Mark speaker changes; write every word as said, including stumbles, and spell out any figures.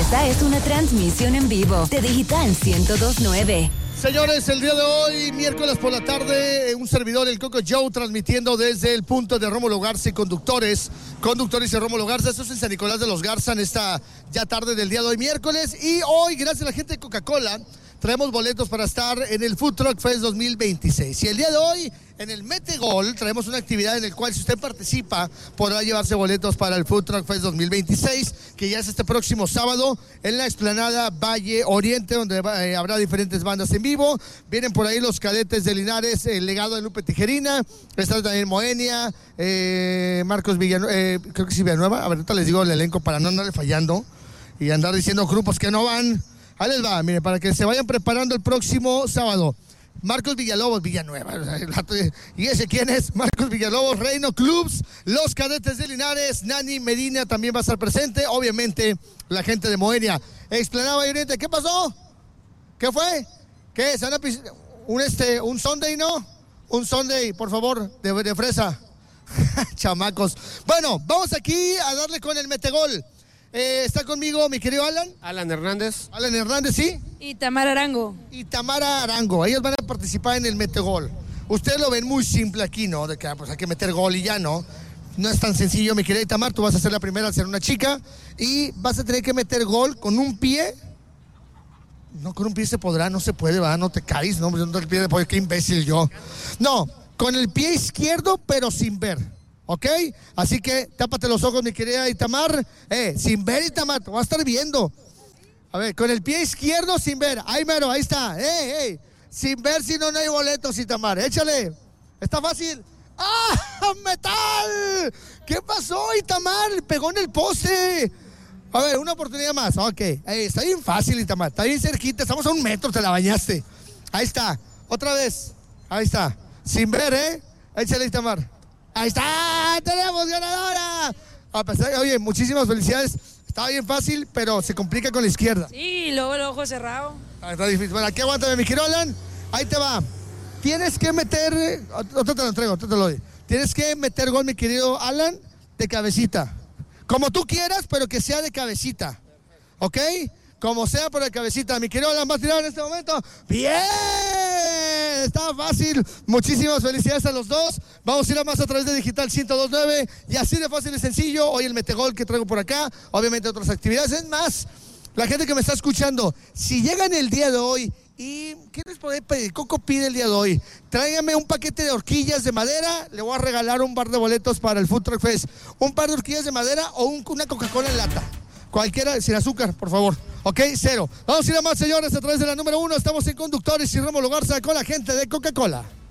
Speaker 1: Esta es una transmisión en vivo de Digital ciento dos punto nueve.
Speaker 2: Señores, el día de hoy, miércoles por la tarde, un servidor, el Coco Joe, transmitiendo desde el punto de Rómulo Garza y conductores, conductores de Rómulo Garza. Esto es en San Nicolás de los Garza en esta ya tarde del día de hoy, miércoles. Y hoy, gracias a la gente de Coca-Cola, traemos boletos para estar en el Food Truck Fest dos mil veintiséis. Y el día de hoy, en el Metegol, traemos una actividad en la cual, si usted participa, podrá llevarse boletos para el Food Truck Fest dos mil veintiséis, que ya es este próximo sábado en la explanada Valle Oriente, donde eh, habrá diferentes bandas en vivo. Vienen por ahí los Cadetes de Linares, el legado de Lupe Tijerina, está también Moenia, eh, Marcos Villanueva, eh, creo que sí Villanueva. A ver, ahorita les digo el elenco para no andarle fallando y andar diciendo grupos que no van. Ahí les va, miren, para que se vayan preparando el próximo sábado. Marcos Villalobos, Villanueva. ¿Y ese quién es? Marcos Villalobos, Reino Clubs, los Cadetes de Linares, Nani Medina también va a estar presente. Obviamente, la gente de Moenia. Explanada Valle Oriente, ¿qué pasó? ¿Qué fue? ¿Qué es? Un, este, un Sunday, ¿no? Un Sunday, por favor, de, de fresa. Chamacos. Bueno, vamos aquí a darle con el Metegol. Eh, está conmigo mi querido Alan.
Speaker 3: Alan Hernández.
Speaker 2: Alan Hernández, ¿sí?
Speaker 4: Y Tamara Arango.
Speaker 2: Y Tamara Arango. Ellos van a participar en el Metegol. Ustedes lo ven muy simple aquí, ¿no? De que pues, hay que meter gol y ya, ¿no? No es tan sencillo, mi querida Tamara. Tú vas a ser la primera a ser una chica y vas a tener que meter gol con un pie. No, con un pie se podrá, no se puede, ¿verdad? No te caes, ¿no? No el pie de pollo, qué imbécil yo. No, con el pie izquierdo, pero sin ver. ¿Ok? Así que tápate los ojos, mi querida Itamar. Eh, sin ver, Itamar, te vas a estar viendo. A ver, con el pie izquierdo sin ver. Ahí mero, ahí está. Eh, eh. Sin ver, si no, no hay boletos, Itamar. Échale. Está fácil. ¡Ah! ¡Metal! ¿Qué pasó, Itamar? Pegó en el poste. A ver, una oportunidad más. Ok. Eh, está bien fácil, Itamar. Está bien cerquita. Estamos a un metro, te la bañaste. Ahí está. Otra vez. Ahí está. Sin ver, ¿eh? Échale, Itamar. Ahí está, tenemos ganadora. A pesar, oye, muchísimas felicidades. Estaba bien fácil, pero se complica con la izquierda.
Speaker 4: Sí, luego el ojo cerrado.
Speaker 2: Ah, está difícil. Bueno, aquí aguántame, mi querido Alan. Ahí te va. Tienes que meter, otro te lo entrego, otro te lo doy. Tienes que meter gol, mi querido Alan, de cabecita. Como tú quieras, pero que sea de cabecita. ¿Ok? Como sea por la cabecita. Mi querido Alan va a tirar en este momento. ¡Bien! Estaba fácil. Muchísimas felicidades a los dos. Vamos a ir a más a través de Digital ciento dos punto nueve. Y así de fácil y sencillo. Hoy el Metegol que traigo por acá. Obviamente otras actividades. Es más, la gente que me está escuchando, si llegan el día de hoy y ¿qué les puede pedir? Coco pide el día de hoy. Tráigame un paquete de horquillas de madera. Le voy a regalar un par de boletos para el Food Truck Fest. Un par de horquillas de madera o un, una Coca-Cola en lata. Cualquiera, sin azúcar, por favor. Ok, cero. Vamos a ir a más, señores, a través de la número uno. Estamos en Conductores y Rómulo Garza con la gente de Coca-Cola.